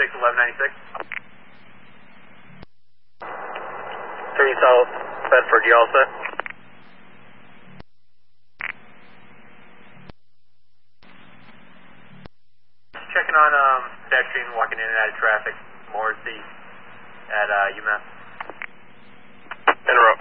1196. 3 South Bedford, you all set? Checking on pedestrian walking in and out of traffic, Morrissey at UMass. In a row.